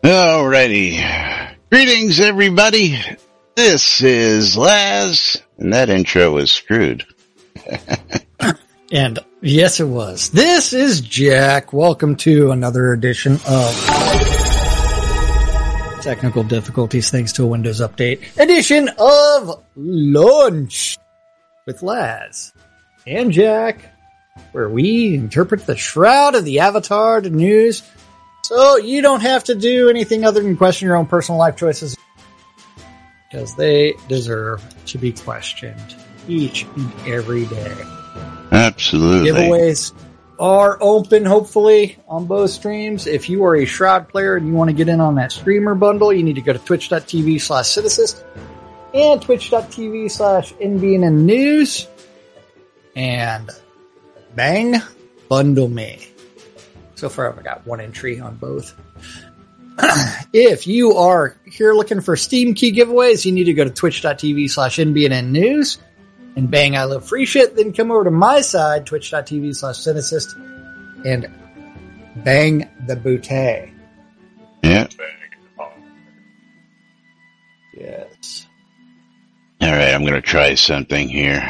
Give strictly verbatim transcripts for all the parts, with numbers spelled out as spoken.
Alrighty. Greetings, everybody. This is Laz, and that intro was screwed. And yes, it was. This is Jack. Welcome to another edition of Technical Difficulties thanks to a Windows Update edition of Lunch with Laz and Jack, where we interpret the shroud of the avatar to news so you don't have to do anything other than question your own personal life choices, because they deserve to be questioned each and every day. Absolutely. Giveaways are open, hopefully, on both streams. If you are a Shroud player and you want to get in on that streamer bundle, you need to go to twitch.tv slash Citysist and twitch.tv slash NBN News and bang, bundle me. So far, I've got one entry on both. If you are here looking for Steam key giveaways, you need to go to twitch.tv slash NBN News and bang, I love free shit. Then come over to my side, twitch.tv slash Citysist, and bang the bootay. Yeah. Yes. All right, I'm going to try something here.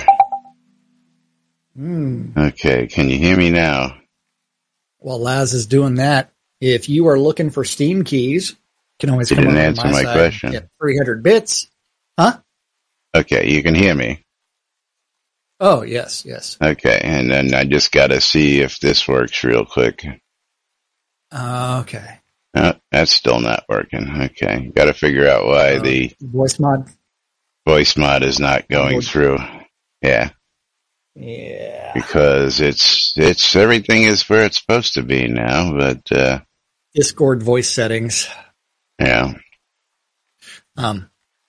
Mm. Okay, can you hear me now? While Laz is doing that, if you are looking for Steam keys, you can always You come didn't over answer to my, my side question. and get three hundred bits. Huh? Okay, you can hear me. Oh, yes, yes. Okay, and then I just got to see if this works real quick. Uh, okay. Uh, that's still not working. Okay, got to figure out why Uh, the voice mod. voice mod is not going Voice- through. Yeah. Yeah. Because it's, it's, everything is where it's supposed to be now, but, uh, Discord voice settings. yeah. Um,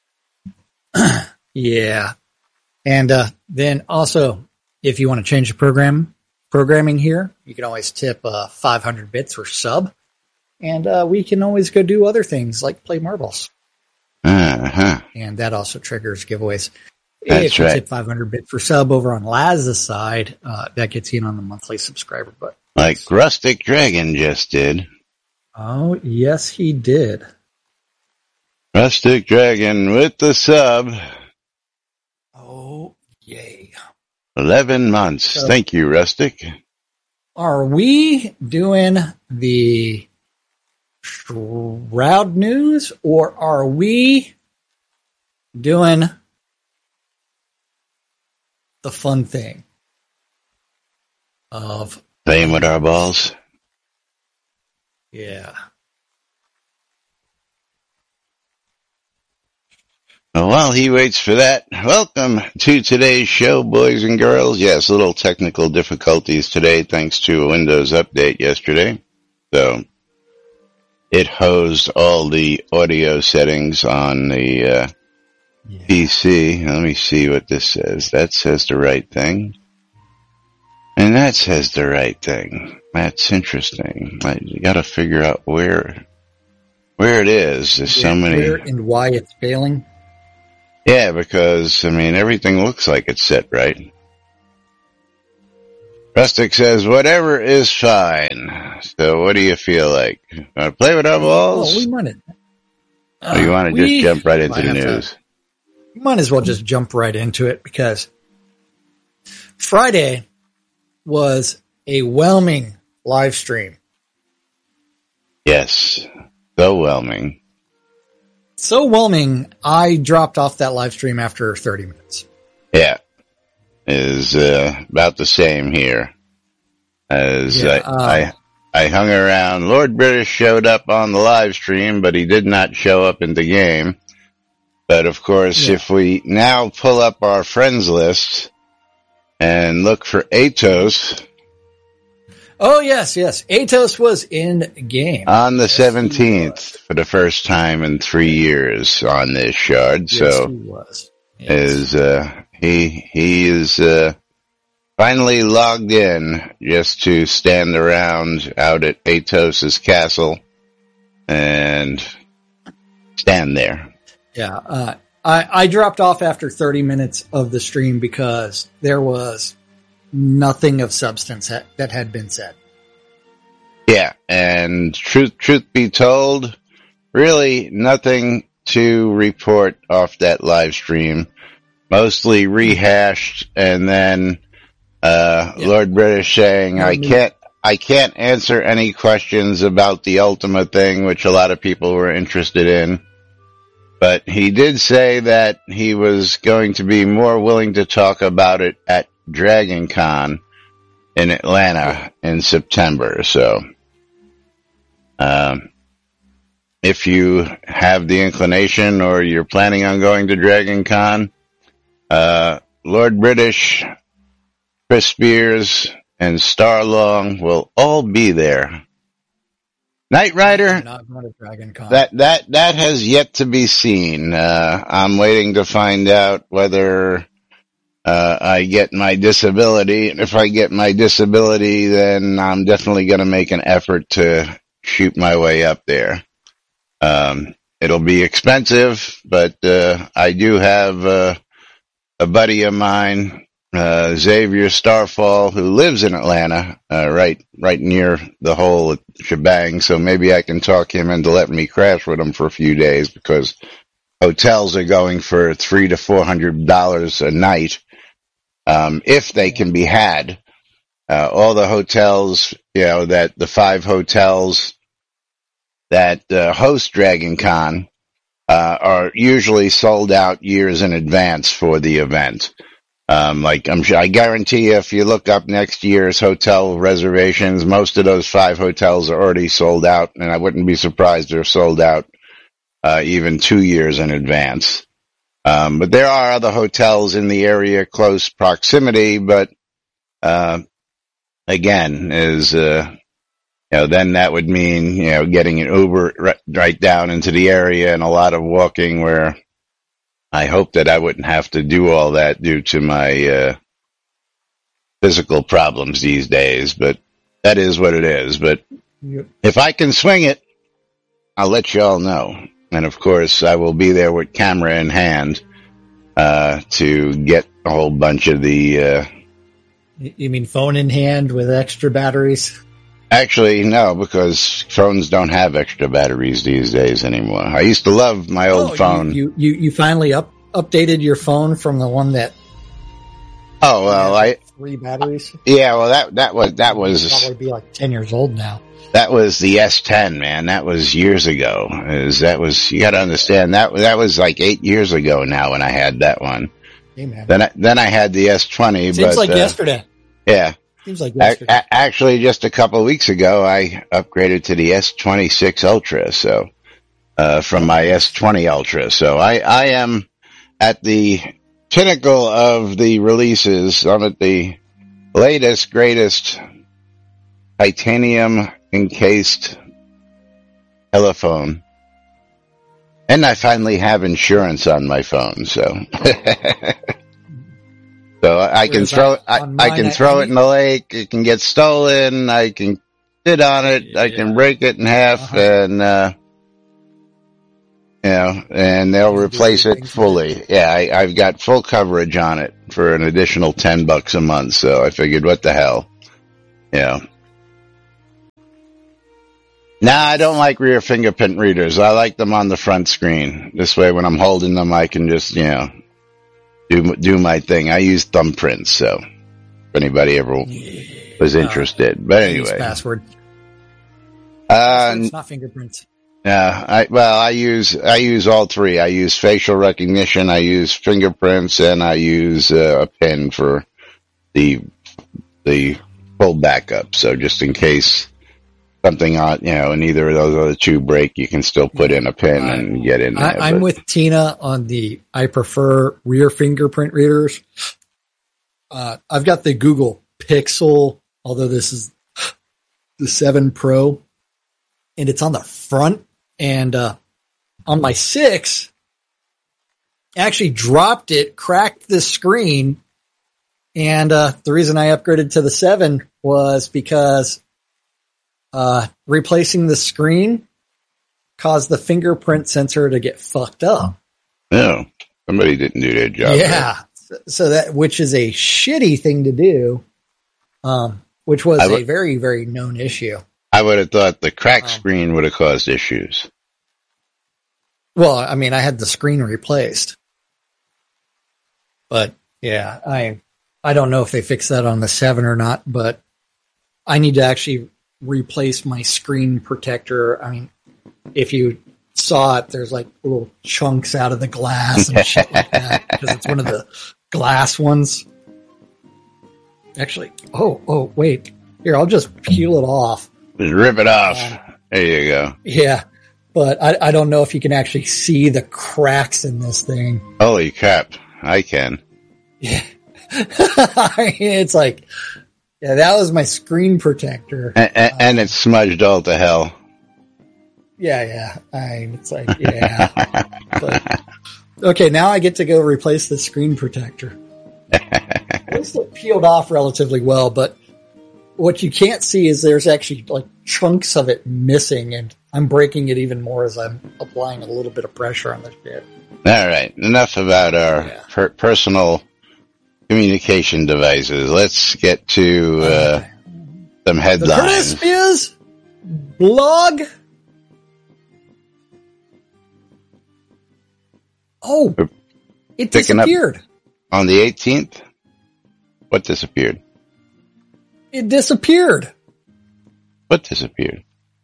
yeah. And, uh, then also, if you want to change the program, programming here, you can always tip, uh, five hundred bits for sub. And, uh, we can always go do other things like play marbles. Uh-huh. And that also triggers giveaways. That's if you right. tip five hundred bits for sub over on Laz's side, uh, that gets you in on the monthly subscriber. But Like Rustic Dragon just did. oh, yes, he did. Rustic Dragon with the sub. Oh, yay. eleven months. So- Thank you, Rustic. Are we doing the Shroud news, or are we doing the fun thing of, Playing with our balls. yeah. Well, while he waits for that, welcome to today's show, boys and girls. Yes, little technical difficulties today thanks to a Windows update yesterday. So it hosed all the audio settings on the uh, yeah. P C. Let me see what this says. That says the right thing. And that says the right thing. That's interesting. I, you gotta figure out where, where it is. There's so many. Where and why it's failing. Yeah, because, I mean, everything looks like it's set right. Rustic says, whatever is fine. So what do you feel like? Want to play with our balls? Oh, we might have, or you want to we just jump right into might the have to- news? We might as well just jump right into it, because Friday was a whelming live stream. Yes. So whelming. So whelming, I dropped off that live stream after thirty minutes. Yeah. Is uh, about the same here. As Yeah, I, um, I I hung around. Lord British showed up on the live stream, but he did not show up in the game. But of course, Yeah. if we now pull up our friends list and look for Atos Oh, yes, yes. Atos was in game. on the Yes, he seventeenth was. for the first time in three years on this shard. Yes, So he was. Yes. is uh, he he is uh, finally logged in just to stand around out at Atos's castle and stand there. Yeah, uh, I, I dropped off after thirty minutes of the stream because there was nothing of substance ha- that had been said. Yeah, and truth truth be told, really nothing to report off that live stream. Mostly rehashed, and then uh, yeah. Lord British saying, I can't I can't answer any questions about the Ultima thing, which a lot of people were interested in. But he did say that he was going to be more willing to talk about it at Dragon Con in Atlanta in September. So, um, if you have the inclination or you're planning on going to Dragon Con, uh, Lord British, Chris Spears, and Starlong will all be there. Knight Rider, not going to Dragon Con. that, that, that has yet to be seen. Uh, I'm waiting to find out whether, uh, I get my disability. And if I get my disability, then I'm definitely going to make an effort to shoot my way up there. Um, it'll be expensive, but, uh, I do have, uh, a buddy of mine, uh, Xavier Starfall, who lives in Atlanta, uh, right, right near the whole shebang. So maybe I can talk him into letting me crash with him for a few days, because hotels are going for three to four hundred dollars a night, um, if they can be had. Uh, all the hotels, you know, that the five hotels that uh, host Dragon Con uh, are usually sold out years in advance for the event. Um, like I'm sure, I guarantee you, if you look up next year's hotel reservations, most of those five hotels are already sold out, and I wouldn't be surprised they're sold out uh, even two years in advance. Um, but there are other hotels in the area close proximity, but uh, again, is uh, you know, then that would mean, you know, getting an Uber right, right down into the area and a lot of walking, where I hope that I wouldn't have to do all that due to my uh, physical problems these days, but that is what it is. But yep. If I can swing it, I'll let you all know. And of course, I will be there with camera in hand uh, to get a whole bunch of the... Uh, you mean phone in hand with extra batteries? Actually, no, because phones don't have extra batteries these days anymore. I used to love my old oh, phone. You, you, you finally up, updated your phone from the one that... Oh, well, I... Three batteries? Yeah, well, that, that was... That was it'd probably be like ten years old now. That was the S ten, man. That was years ago. Is that was... You gotta understand, that, that was like eight years ago now when I had that one. Hey, man. Then I, then I had the S twenty, Seems but... like uh, yesterday. Yeah. Seems like yesterday. A- actually, just a couple of weeks ago, I upgraded to the S twenty-six Ultra, so, uh, from my S twenty Ultra. So I, I am at the pinnacle of the releases. I'm at the latest, greatest titanium encased telephone. And I finally have insurance on my phone, so. So I can throw it, I, I can throw it in the lake. It can get stolen. I can sit on it. Yeah. I can break it in half, uh-huh. and uh, you know, and they'll replace it fully. Yeah, I, I've got full coverage on it for an additional ten bucks a month. So I figured, what the hell, yeah. Nah, I don't like rear fingerprint readers. I like them on the front screen. This way, when I'm holding them, I can just, you know. Do do my thing. I use thumbprints, so if anybody ever was interested. But anyway, password. Uh, it's not fingerprints. Yeah, I well, I use I use all three. I use facial recognition, I use fingerprints, and I use uh, a pin for the the full backup. So just in case something on, you know, and either of those other two break, you can still put in a pin uh, and get in there. I, I'm but. with Tina on the, I prefer rear fingerprint readers. Uh, I've got the Google Pixel, although this is the seven Pro, and it's on the front. And uh, on my six, I actually dropped it, cracked the screen, and uh, the reason I upgraded to the seven was because Uh, replacing the screen caused the fingerprint sensor to get fucked up. No, somebody didn't do their job. Yeah. Right. So that, which is a shitty thing to do, um, which was w- a very, very known issue. I would have thought the cracked um, screen would have caused issues. Well, I mean, I had the screen replaced, but yeah, I I don't know if they fixed that on the seven or not, but I need to actually replace my screen protector. I mean, if you saw it, there's like little chunks out of the glass and shit like that because it's one of the glass ones. Actually, oh, oh, wait. Here, I'll just peel it off. Just rip it off. Um, there you go. Yeah, but I, I don't know if you can actually see the cracks in this thing. Holy crap. I can. Yeah. It's like, yeah, that was my screen protector. And, and, um, and it's smudged all to hell. Yeah, yeah. I, it's like, yeah. But, okay, now I get to go replace the screen protector. At least it peeled off relatively well, but what you can't see is there's actually like chunks of it missing, and I'm breaking it even more as I'm applying a little bit of pressure on the shit. All right, enough about our Yeah. per- personal communication devices. Let's get to uh, some The headlines. crisp is blog. Oh, it Picking up- disappeared. On the eighteenth, what disappeared? It disappeared. What disappeared?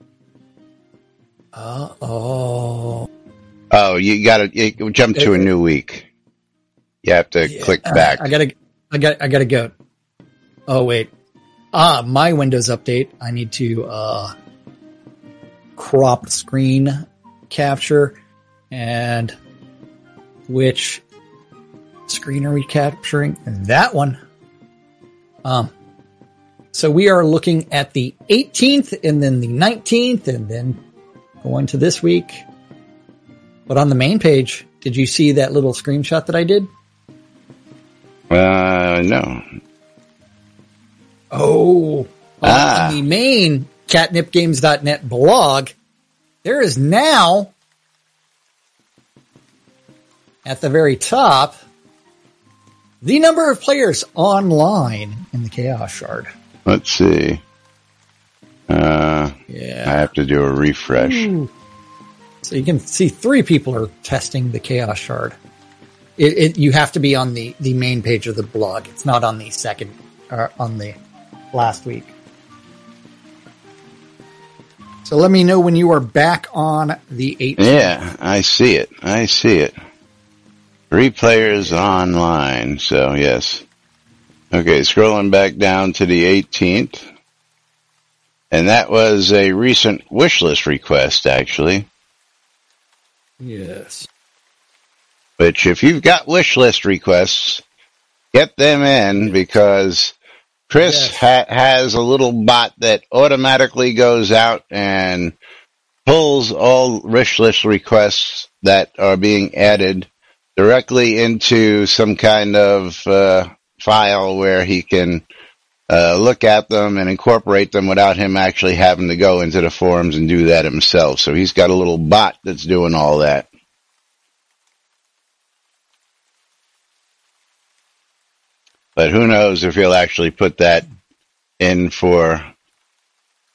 Uh oh. Oh, you got to jump to a new week. You have to Yeah, click uh, back. I gotta, I got, I gotta go. Oh wait. Ah, my Windows update. I need to uh, crop screen capture, and which screen are we capturing? That one. Um. So we are looking at the eighteenth, and then the nineteenth, and then going to this week. But on the main page, did you see that little screenshot that I did? Uh, no. Oh, Ah. on the main catnip games dot net blog, there is now at the very top the number of players online in the Chaos Shard. Let's see. Uh, I Yeah. have to do a refresh. Ooh. So you can see three people are testing the Chaos Shard. It, it you have to be on the, the main page of the blog. It's not on the second or on the last week. So let me know when you are back on the eighteenth. Yeah, I see it. I see it. Three players online, so yes. Okay, scrolling back down to the eighteenth. And that was a recent wish list request, actually. Yes. Which, if you've got wish list requests, get them in, because Chris Yes. ha- has a little bot that automatically goes out and pulls all wish list requests that are being added directly into some kind of uh, file where he can uh, look at them and incorporate them without him actually having to go into the forums and do that himself. So he's got a little bot that's doing all that. But who knows if he'll actually put that in for